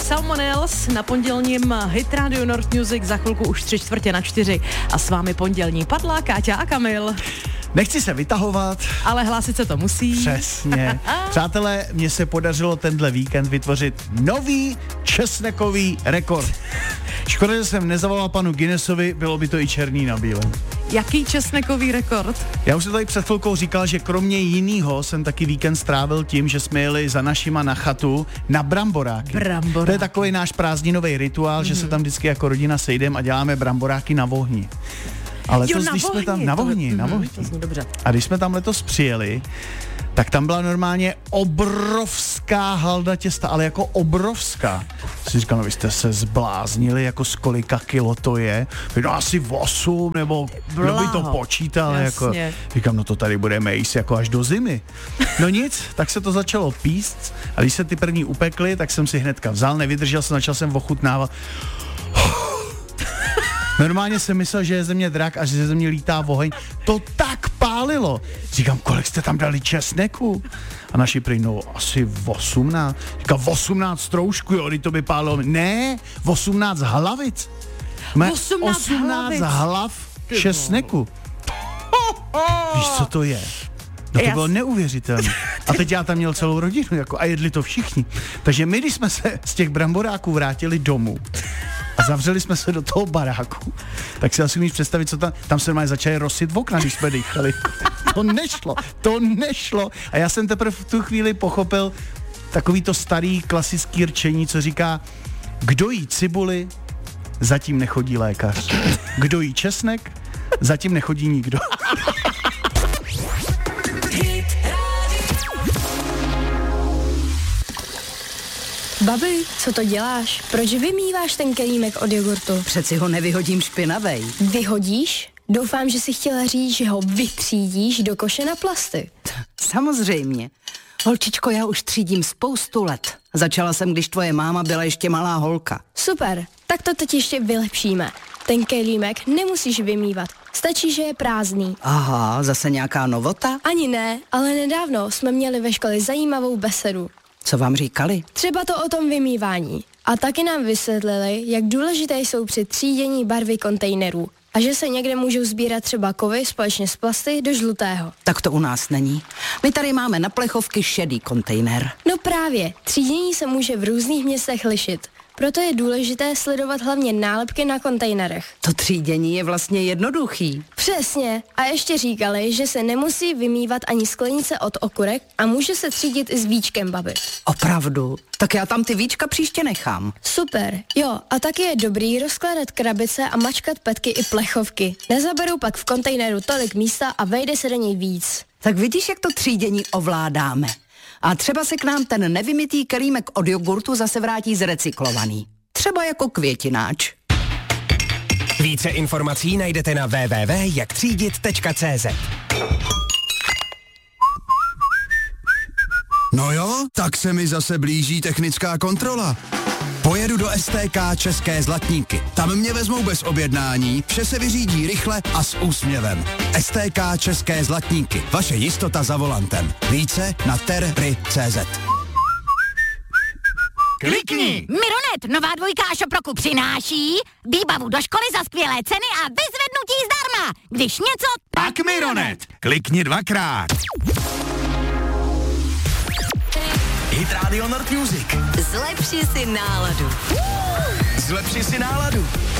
Someone Else na pondělním Hit Radio North Music, za chvilku už 3:45. A s vámi pondělní Padla, Káťa a Kamil. Nechci se vytahovat. Ale hlásit se to musí. Přesně. Přátelé, mně se podařilo tenhle víkend vytvořit nový česnekový rekord. Škoda, že jsem nezavolal panu Guinnessovi, bylo by to i černý na bílém. Jaký česnekový rekord? Já už jsem tady před chvilkou říkal, že kromě jinýho jsem taky víkend strávil tím, že jsme jeli za našima na chatu na bramboráky. To je takový náš prázdninový rituál, že se tam vždycky jako rodina sejdeme a děláme bramboráky na vohni. Ale letos, když jsme tam na vohni. To zní dobře. A když jsme tam letos přijeli, tak tam byla normálně obrovská halda těsta, ale jako obrovská. Si říkám, no vy jste se zbláznili, jako z kolika kilo to je. No asi 8, nebo kdo by to počítal. Jako. Říkám, no to tady budeme jíst jako až do zimy. No nic, tak se to začalo píst a když se ty první upekly, tak jsem si hnedka vzal, nevydržel jsem, začal jsem ochutnávat. Normálně jsem myslel, že je ze mě drak a že ze mě lítá oheň. To tak pálilo. Říkám, kolik jste tam dali česneku? A naši prý, no asi 18. Říkám, 18 troušku, jo, kdy to by pálilo. Ne, 18 hlavic. 18 hlav česneku. Víš, co to je? No to bylo neuvěřitelné. A teď já tam měl celou rodinu, jako, a jedli to všichni. Takže my, když jsme se z těch bramboráků vrátili domů a zavřeli jsme se do toho baráku, tak si asi umíš představit, co tam se normálně začaly rosit v okna, když jsme dýchali. To nešlo. A já jsem teprve v tu chvíli pochopil takový to starý klasický rčení, co říká, kdo jí cibuli, zatím nechodí lékař. Kdo jí česnek, zatím nechodí nikdo. Babi, co to děláš? Proč vymýváš ten kelímek od jogurtu? Přeci ho nevyhodím špinavej. Vyhodíš? Doufám, že jsi chtěla říct, že ho vytřídíš do koše na plasty. Samozřejmě. Holčičko, já už třídím spoustu let. Začala jsem, když tvoje máma byla ještě malá holka. Super, tak to teď ještě vylepšíme. Ten kelímek nemusíš vymývat, stačí, že je prázdný. Aha, zase nějaká novota? Ani ne, ale nedávno jsme měli ve škole zajímavou besedu. Co vám říkali? Třeba to o tom vymývání. A taky nám vysvětlili, jak důležité jsou při třídění barvy kontejnerů. A že se někde můžou sbírat třeba kovy společně s plasty do žlutého. Tak to u nás není. My tady máme na plechovky šedý kontejner. No právě, třídění se může v různých městech lišit. Proto je důležité sledovat hlavně nálepky na kontejnerech. To třídění je vlastně jednoduchý. Přesně. A ještě říkali, že se nemusí vymývat ani sklenice od okurek a může se třídit i s víčkem, babi. Opravdu? Tak já tam ty víčka příště nechám. Super. Jo, a taky je dobrý rozkládat krabice a mačkat petky i plechovky. Nezaberou pak v kontejneru tolik místa a vejde se do něj víc. Tak vidíš, jak to třídění ovládáme. A třeba se k nám ten nevymytý kelímek od jogurtu zase vrátí zrecyklovaný. Třeba jako květináč. Více informací najdete na www.jaktřídit.cz. No jo, tak se mi zase blíží technická kontrola. Pojedu do STK České Zlatníky. Tam mě vezmou bez objednání, vše se vyřídí rychle a s úsměvem. STK České Zlatníky. Vaše jistota za volantem. Více na terry.cz. Klikni! Mironet, nová dvojka Šoproku přináší výbavu do školy za skvělé ceny a vyzvednutí zdarma. Když něco, Pak Mironet. Klikni 2krát. Hit Radio North Music. zlepši si náladu. Zlepši si náladu.